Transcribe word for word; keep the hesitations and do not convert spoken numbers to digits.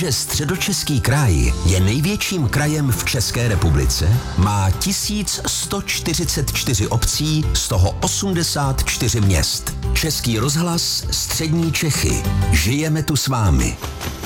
že Středočeský kraj je největším krajem v České republice? Má tisíc sto čtyřicet čtyři obcí, z toho osmdesát čtyři měst. Český rozhlas Střední Čechy. Žijeme tu s vámi.